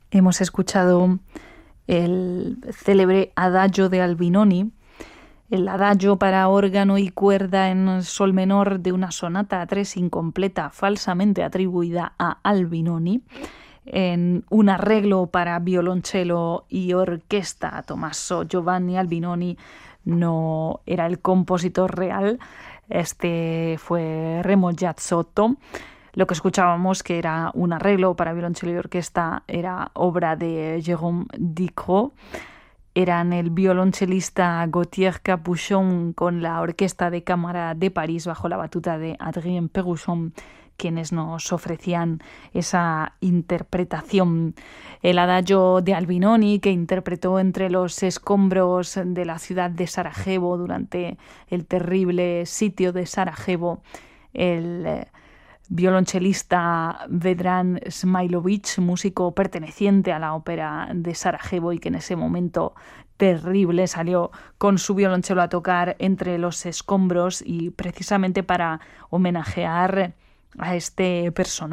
Hemos escuchado el célebre Adagio de Albinoni, el adagio para órgano y cuerda en sol menor de una sonata a tres incompleta falsamente atribuida a Albinoni, en un arreglo para violonchelo y orquesta. Tommaso Giovanni Albinoni no era el compositor real, este fue Remo Giazzotto. Lo que escuchábamos, que era un arreglo para violonchelo y orquesta, era obra de Jérôme Dicrot. Eran el violonchelista Gauthier Capuchon con la Orquesta de Cámara de París bajo la batuta de Adrien Péruchon quienes nos ofrecían esa interpretación. El adagio de Albinoni, que interpretó entre los escombros de la ciudad de Sarajevo durante el terrible sitio de Sarajevo, el violonchelista Vedran Smailovic, músico perteneciente a la ópera de Sarajevo y que en ese momento terrible salió con su violonchelo a tocar entre los escombros, y precisamente para homenajear a este personaje